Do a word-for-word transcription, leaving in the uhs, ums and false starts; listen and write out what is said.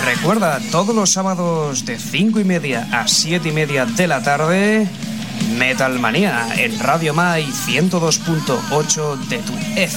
Recuerda, todos los sábados de cinco y media a siete y media de la tarde, Metal Manía en Radio Mai ciento dos punto ocho de tu F